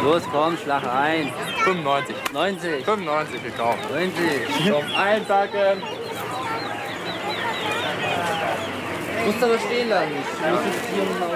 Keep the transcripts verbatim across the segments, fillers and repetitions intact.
Los, komm, schlag ein. fünfundneunzig. neunzig. fünfundneunzig gekauft. neunzig. Komm, einpacken. Musst aber stehen lassen. Ich muss jetzt hier mal.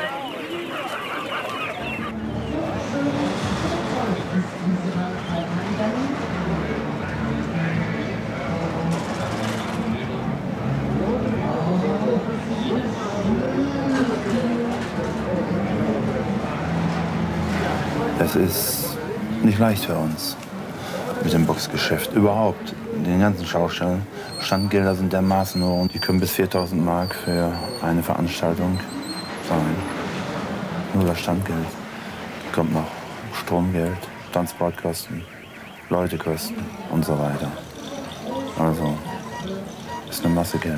Es ist nicht leicht für uns mit dem Boxgeschäft. Überhaupt. Den ganzen Schaustellen. Standgelder sind dermaßen hoch und die können bis viertausend Mark für eine Veranstaltung sein. Nur das Standgeld. Kommt noch Stromgeld, Transportkosten, Leutekosten und so weiter. Also, ist eine Masse Geld.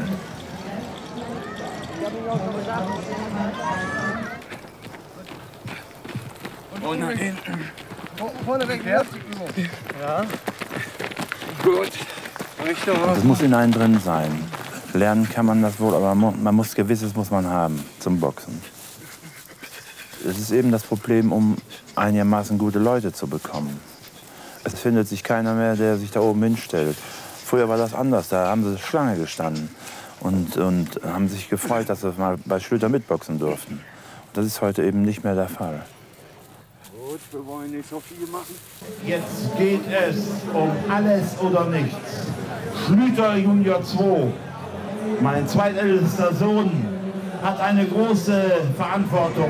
Und nach hinten. Vorne weg, ja. Ja. Gut. Das muss in einem drin sein. Lernen kann man das wohl, aber man muss Gewisses muss man haben zum Boxen. Es ist eben das Problem, um einigermaßen gute Leute zu bekommen. Es findet sich keiner mehr, der sich da oben hinstellt. Früher war das anders, da haben sie Schlange gestanden und, und haben sich gefreut, dass sie mal bei Schlüter mitboxen durften. Das ist heute eben nicht mehr der Fall. Gut, wir wollen nicht so viel machen. Jetzt geht es um alles oder nichts. Schlüter Junior zwei, mein zweitältester Sohn, hat eine große Verantwortung.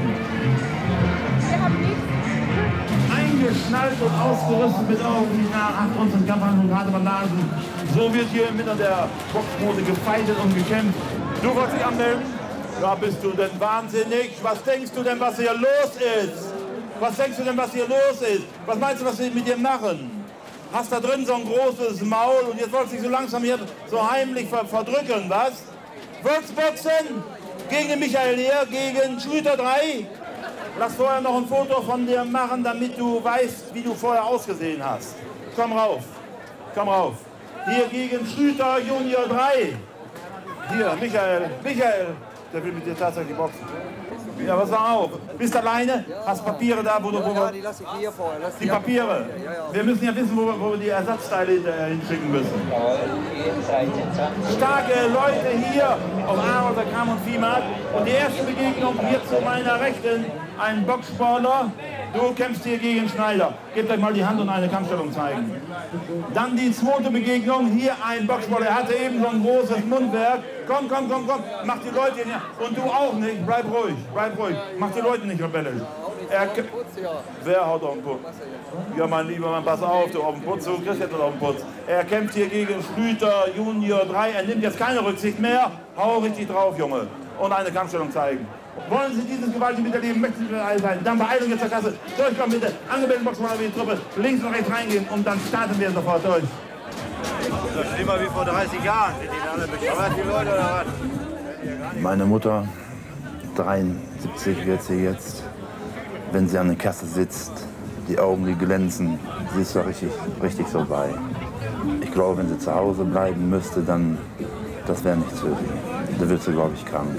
Eingeschnallt und ausgerüstet mit Augen nach acht uns und Kampfern und harte Bandagen. So wird hier mit der Boxquote gefeitet und gekämpft. Du wolltest dich anmelden? Ja, bist du denn wahnsinnig? Was denkst du denn, was hier los ist? Was denkst du denn, was hier los ist? Was meinst du, was sie mit dir machen? Hast da drin so ein großes Maul und jetzt wolltest du dich so langsam hier so heimlich ver verdrücken, was? Volksboxen gegen den Michael hier, gegen Schlüter drei. Lass vorher noch ein Foto von dir machen, damit du weißt, wie du vorher ausgesehen hast. Komm rauf, komm rauf. Hier gegen Schlüter Junior drei. Hier, Michael, Michael, der will mit dir tatsächlich boxen. Ja, pass mal auf. Bist du alleine? Hast Papiere da, wo du... Wo Ja, die lasse ich hier vorher. Lass die Papiere? Ja, ja. Wir müssen ja wissen, wo wir, wo wir die Ersatzteile hinschicken müssen. Starke Leute hier auf Aarhauser Kram- und Viehmarkt. Und die erste Begegnung hier zu meiner Rechten, ein Boxsportler. Du kämpfst hier gegen Schneider. Gebt euch mal die Hand und eine Kampfstellung zeigen. Dann die zweite Begegnung, hier ein Boxsportler. Er hatte eben so ein großes Mundwerk. Komm, komm, komm, komm, mach die Leute nicht. Und du auch nicht, bleib ruhig, bleib ruhig. Mach die Leute nicht rebellisch. Er, wer haut auf den Putz? Ja, mein lieber Mann, pass auf, du auf den Putz, du kriegst jetzt auf den Putz. Er kämpft hier gegen Schlüter Junior drei. Er nimmt jetzt keine Rücksicht mehr. Hau richtig drauf, Junge. Und eine Kampfstellung zeigen. Wollen Sie dieses Gewalt miterleben? Möchten Sie dabei sein? Dann Beeilung jetzt zur Kasse. Durchkommen bitte. Angemeldet Boxmann wie die Truppe. Links und rechts reingehen und dann starten wir sofort durch. Das ist schlimmer wie vor dreißig Jahren. Sind die alle bescheuert, die Leute, oder was? Meine Mutter, dreiundsiebzig wird sie jetzt, wenn sie an der Kasse sitzt, die Augen, die glänzen, sie ist da richtig, richtig so bei. Ich glaube, wenn sie zu Hause bleiben müsste, dann, das wäre nichts für sie. Da wird sie, glaube ich, krank.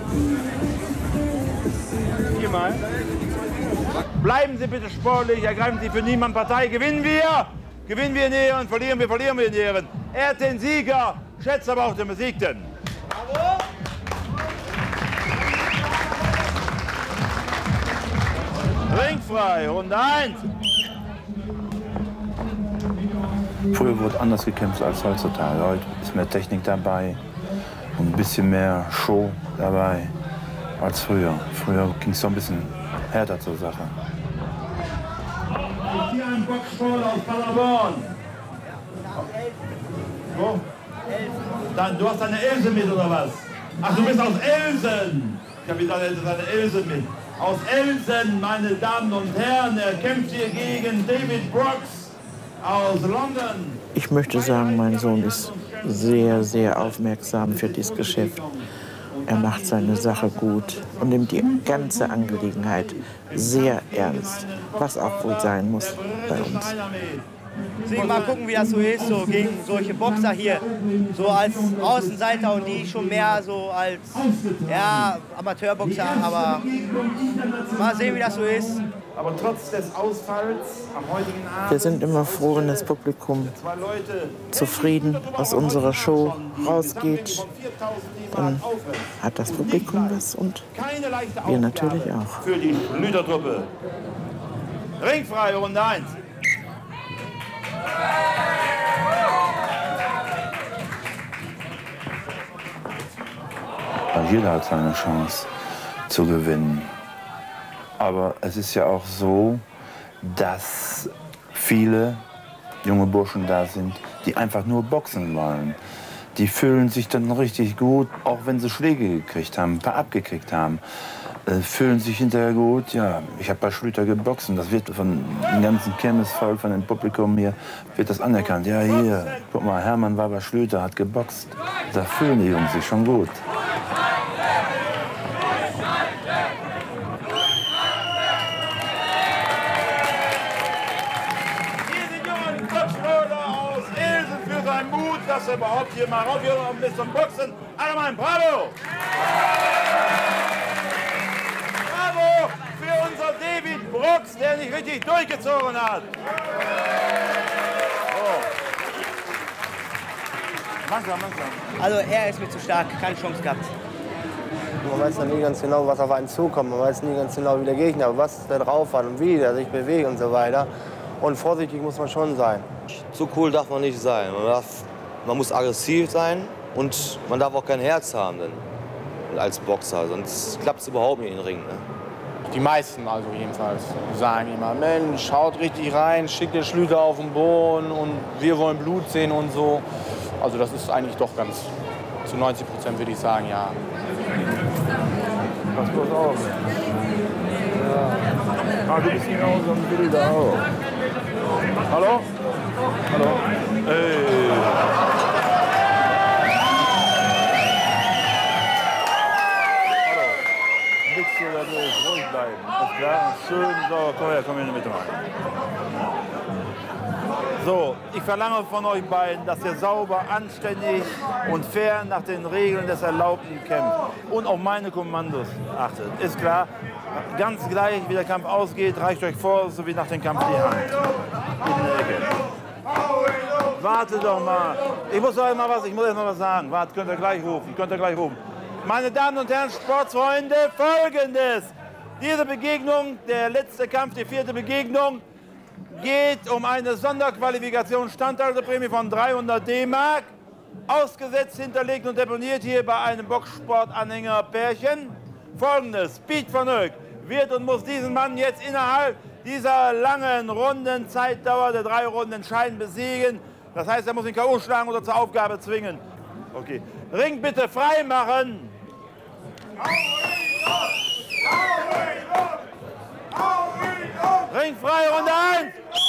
Mal. Bleiben Sie bitte sportlich, ergreifen Sie für niemanden Partei. Gewinnen wir, gewinnen wir in Ehren, verlieren wir, verlieren wir in Ehren. Ehrt den Sieger, schätzt aber auch den Besiegten. Bravo. Ringfrei, Runde eins. Früher wurde anders gekämpft als heutzutage. Heute ist mehr Technik dabei und ein bisschen mehr Show dabei als früher. Früher ging es so ein bisschen härter zur Sache. Hier ein Boxsport aus Paderborn. Wo? Dann, du hast deine Else mit, oder was? Ach, du bist aus Elsen. Ich habe gedacht, er hätte seine Else mit. Aus Elsen, meine Damen und Herren, er kämpft hier gegen David Brooks aus London. Ich möchte sagen, mein Sohn ist sehr, sehr aufmerksam für dieses Geschäft. Er macht seine Sache gut und nimmt die ganze Angelegenheit sehr ernst, was auch wohl sein muss bei uns. Deswegen mal gucken, wie das so ist, so gegen solche Boxer hier, so als Außenseiter und die schon mehr so als ja, Amateurboxer, aber mal sehen, wie das so ist. Aber trotz des Ausfalls am heutigen Abend... Wir sind immer froh, wenn das Publikum zufrieden aus unserer Show rausgeht. Dann hat das Publikum was und wir natürlich auch. Für die Schlütertruppe. Ringfrei, Runde eins. Jeder hat seine Chance zu gewinnen. Aber es ist ja auch so, dass viele junge Burschen da sind, die einfach nur boxen wollen. Die fühlen sich dann richtig gut, auch wenn sie Schläge gekriegt haben, ein paar abgekriegt haben. Äh, fühlen sich hinterher gut. Ja, ich habe bei Schlüter geboxt und das wird von dem ganzen Kirmesvolk, von dem Publikum hier, wird das anerkannt. Ja, hier, guck mal, Hermann war bei Schlüter, hat geboxt. Da fühlen die Jungs sich schon gut. Mut, dass er überhaupt hier mal rauf hier noch ein bisschen boxen. Alle mal ein Bravo! Bravo für unser David Brooks, der sich richtig durchgezogen hat. Oh. Langsam, langsam. Also er ist mir zu stark, keine Chance gehabt. Man weiß ja nie ganz genau, was auf einen zukommt. Man weiß nie ganz genau, wie der Gegner, was der drauf hat und wie der sich bewegt und so weiter. Und vorsichtig muss man schon sein. So cool darf man nicht sein. Man, darf, man muss aggressiv sein und man darf auch kein Herz haben denn, als Boxer. Sonst klappt es überhaupt nicht in den Ring. Ne? Die meisten also jedenfalls sagen immer, Mensch, haut richtig rein, schickt den Schlüter auf den Boden und wir wollen Blut sehen und so. Also das ist eigentlich doch ganz, zu neunzig Prozent würde ich sagen, ja. Pass bloß auf. Ja. Ah, du bist hier aus dem Bild auch. Hallo? Hallo? Hey. Hallo. Nichts hier dadurch, ruhig bleiben. Ist klar? Schön, so, komm her, komm hier in die Mitte rein. So, ich verlange von euch beiden, dass ihr sauber, anständig und fair nach den Regeln des Erlaubten kämpft und auf meine Kommandos achtet. Ist klar? Ganz gleich, wie der Kampf ausgeht, reicht euch vor, so wie nach dem Kampf die Hand. In der Ecke. Warte doch mal. Ich muss euch mal was, ich muss euch mal was sagen. Warte, könnt ihr gleich rufen, könnt ihr gleich rufen. Meine Damen und Herren, Sportsfreunde, Folgendes. Diese Begegnung, der letzte Kampf, die vierte Begegnung, geht um eine Sonderqualifikation, Standhalteprämie von dreihundert D-Mark, ausgesetzt, hinterlegt und deponiert hier bei einem Boxsportanhänger-Pärchen. Folgendes: Piet van Hoek wird und muss diesen Mann jetzt innerhalb dieser langen Runden, Zeitdauer der drei Runden entscheidend besiegen. Das heißt, er muss ihn K O schlagen oder zur Aufgabe zwingen. Okay. Ring bitte frei machen. Ring frei, Runde eins.